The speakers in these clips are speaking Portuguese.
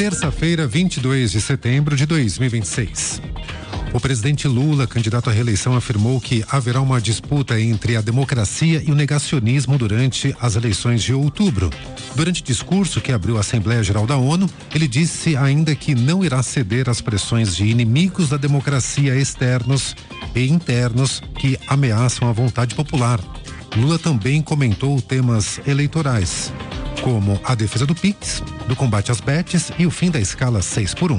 Terça-feira, 22 de setembro de 2026. O presidente Lula, candidato à reeleição, afirmou que haverá uma disputa entre a democracia e o negacionismo durante as eleições de outubro. Durante discurso que abriu a Assembleia Geral da ONU, ele disse ainda que não irá ceder às pressões de inimigos da democracia externos e internos que ameaçam a vontade popular. Lula também comentou temas eleitorais, como a defesa do PIX, do combate às bets e o fim da escala 6x1.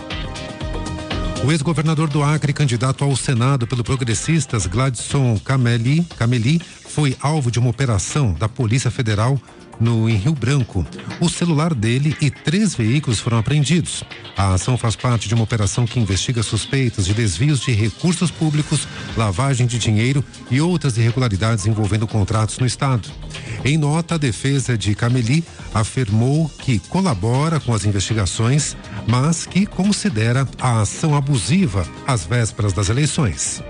O ex-governador do Acre, candidato ao Senado pelo Progressistas, Gladson Cameli, foi alvo de uma operação da Polícia Federal em Rio Branco. O celular dele e 3 veículos foram apreendidos. A ação faz parte de uma operação que investiga suspeitas de desvios de recursos públicos, lavagem de dinheiro e outras irregularidades envolvendo contratos no estado. Em nota, a defesa de Cameli afirmou que colabora com as investigações, mas que considera a ação abusiva às vésperas das eleições.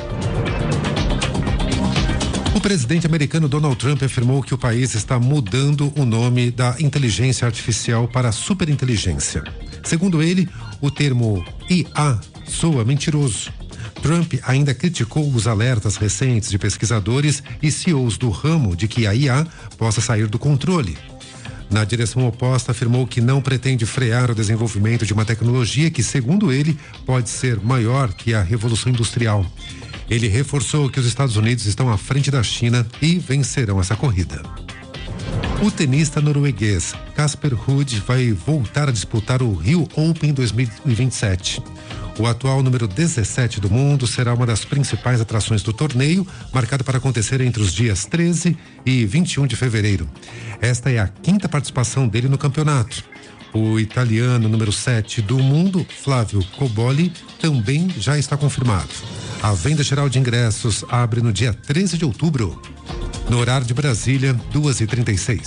O presidente americano Donald Trump afirmou que o país está mudando o nome da inteligência artificial para superinteligência. Segundo ele, o termo IA soa mentiroso. Trump ainda criticou os alertas recentes de pesquisadores e CEOs do ramo de que a IA possa sair do controle. Na direção oposta, afirmou que não pretende frear o desenvolvimento de uma tecnologia que, segundo ele, pode ser maior que a Revolução Industrial. Ele reforçou que os Estados Unidos estão à frente da China e vencerão essa corrida. O tenista norueguês Casper Ruud vai voltar a disputar o Rio Open 2027. O atual número 17 do mundo será uma das principais atrações do torneio, marcado para acontecer entre os dias 13 e 21 de fevereiro. Esta é a 5ª participação dele no campeonato. O italiano número 7 do mundo, Flávio Cobolli, também já está confirmado. A venda geral de ingressos abre no dia 13 de outubro, no horário de Brasília, 2h36.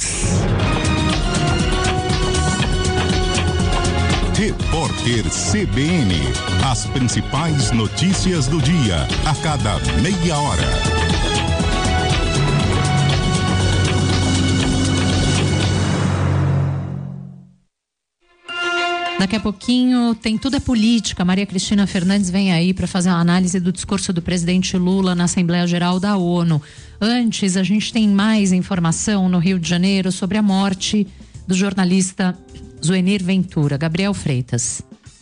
Repórter CBN. As principais notícias do dia, a cada meia hora. Daqui a pouquinho tem Tudo é Política. Maria Cristina Fernandes vem aí para fazer uma análise do discurso do presidente Lula na Assembleia Geral da ONU. Antes, a gente tem mais informação no Rio de Janeiro sobre a morte do jornalista Zuenir Ventura. Gabriel Freitas.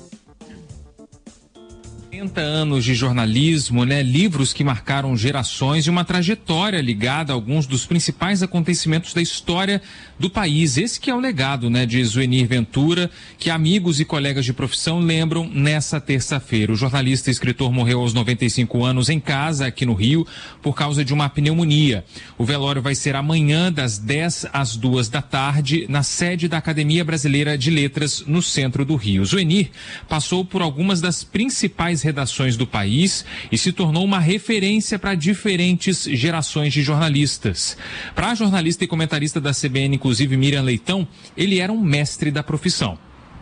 40 anos de jornalismo, livros que marcaram gerações e uma trajetória ligada a alguns dos principais acontecimentos da história do país. Esse que é o legado, de Zuenir Ventura, que amigos e colegas de profissão lembram nessa terça-feira. O jornalista e escritor morreu aos 95 anos em casa, aqui no Rio, por causa de uma pneumonia. O velório vai ser amanhã, das 10 às 2 da tarde, na sede da Academia Brasileira de Letras, no centro do Rio. Zuenir passou por algumas das principais redações do país e se tornou uma referência para diferentes gerações de jornalistas. Para a jornalista e comentarista da CBN, inclusive Miriam Leitão, ele era um mestre da profissão.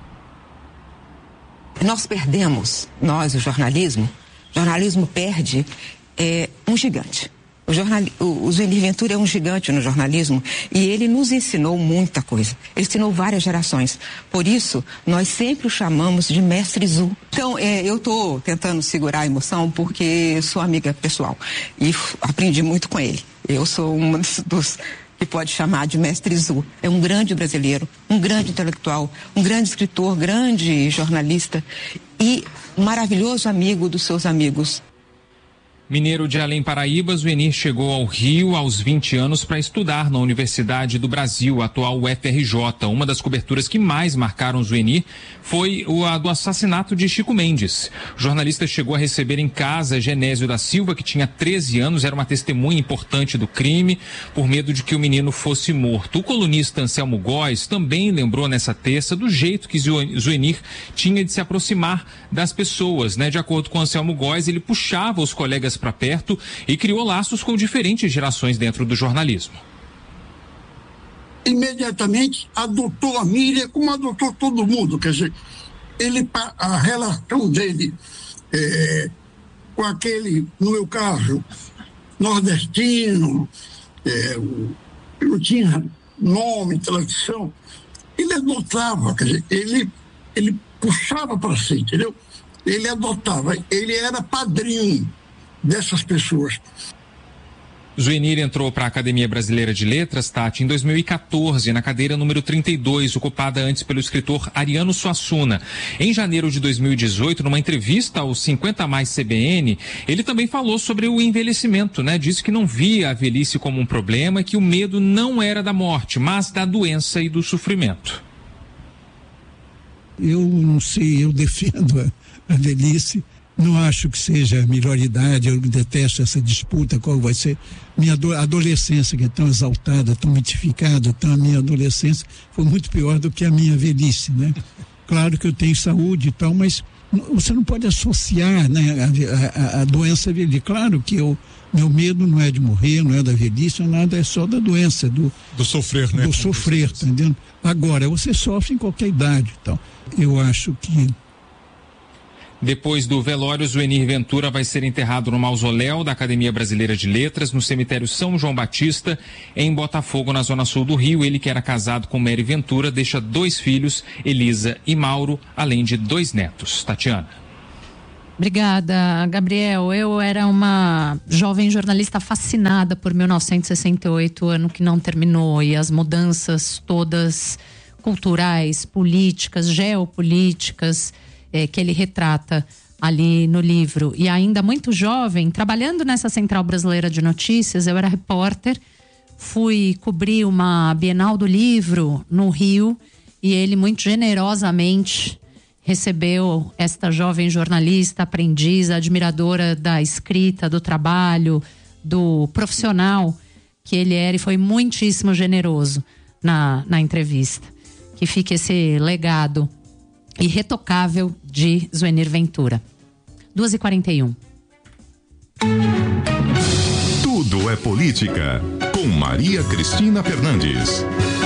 Nós perdemos, o jornalismo perde um gigante. O Zuenir Ventura é um gigante no jornalismo e ele nos ensinou muita coisa. Ele ensinou várias gerações. Por isso, nós sempre o chamamos de Mestre Zu. Então, eu estou tentando segurar a emoção porque sou amiga pessoal e aprendi muito com ele. Eu sou uma dos que pode chamar de Mestre Zu. É um grande brasileiro, um grande intelectual, um grande escritor, grande jornalista e maravilhoso amigo dos seus amigos. Mineiro de Além Paraíba, Zuenir chegou ao Rio aos 20 anos para estudar na Universidade do Brasil, atual UFRJ. Uma das coberturas que mais marcaram Zuenir foi a do assassinato de Chico Mendes. O jornalista chegou a receber em casa Genésio da Silva, que tinha 13 anos, era uma testemunha importante do crime, por medo de que o menino fosse morto. O colunista Anselmo Góes também lembrou nessa terça do jeito que Zuenir tinha de se aproximar das pessoas, De acordo com Anselmo Góes, ele puxava os colegas para perto e criou laços com diferentes gerações dentro do jornalismo. Imediatamente adotou a Miriam como adotou todo mundo, quer dizer, a relação dele com aquele, no meu caso, nordestino, não tinha nome, tradição, ele adotava, quer dizer, ele ele puxava para si, entendeu? Ele adotava, ele era padrinho dessas pessoas. Zuenir entrou para a Academia Brasileira de Letras, Tati, em 2014, na cadeira número 32, ocupada antes pelo escritor Ariano Suassuna. Em janeiro de 2018, numa entrevista ao 50 Mais CBN, ele também falou sobre o envelhecimento, né? Disse que não via a velhice como um problema, que o medo não era da morte, mas da doença e do sofrimento. Eu não sei, eu defendo a velhice. Não acho que seja a melhor idade, eu detesto essa disputa, qual vai ser. Minha adolescência, que é tão exaltada, tão mitificada, a minha adolescência foi muito pior do que a minha velhice, né? Claro que eu tenho saúde e tal, mas você não pode associar, né, a doença à velhice. Claro que meu medo não é de morrer, não é da velhice, nada, é só da doença, do sofrer, né? Do sofrer, tá entendendo? Agora, você sofre em qualquer idade, então. Eu acho que... Depois do velório, Zuenir Ventura vai ser enterrado no mausoléu da Academia Brasileira de Letras, no cemitério São João Batista, em Botafogo, na zona sul do Rio. Ele, que era casado com Mary Ventura, deixa 2 filhos, Elisa e Mauro, além de 2 netos. Tatiana. Obrigada, Gabriel. Eu era uma jovem jornalista fascinada por 1968, ano que não terminou, e as mudanças todas culturais, políticas, geopolíticas, que ele retrata ali no livro. E ainda muito jovem, trabalhando nessa Central Brasileira de Notícias, eu era repórter, fui cobrir uma Bienal do Livro no Rio, e ele muito generosamente recebeu esta jovem jornalista, aprendiz, admiradora da escrita, do trabalho, do profissional que ele era, e foi muitíssimo generoso na entrevista. Que fique esse legado irretocável de Zuenir Ventura. 2h41. Tudo é política, com Maria Cristina Fernandes.